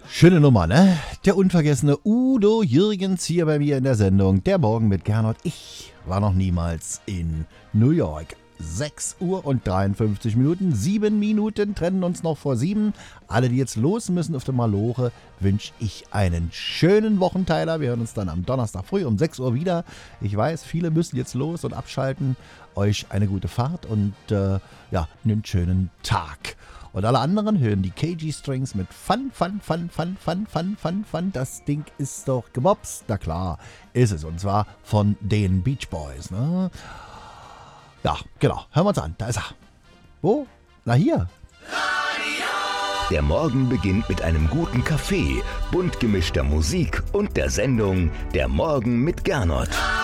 Schöne Nummer, ne? Der unvergessene Udo Jürgens hier bei mir in der Sendung. Der Morgen mit Gernot. Ich war noch niemals in New York. 6 Uhr und 53 Minuten. 7 Minuten trennen uns noch vor 7. Alle, die jetzt los müssen auf der Malore, wünsche ich einen schönen Wochenteiler. Wir hören uns dann am Donnerstag früh um 6 Uhr wieder. Ich weiß, viele müssen jetzt los und abschalten. Euch eine gute Fahrt und einen schönen Tag. Und alle anderen hören die KG Strings mit Fun. Das Ding ist doch gemobst. Na klar, ist es. Und zwar von den Beach Boys, ne? Ja, genau. Hören wir uns an. Da ist er. Wo? Na hier. Der Morgen beginnt mit einem guten Kaffee, bunt gemischter Musik und der Sendung Der Morgen mit Gernot.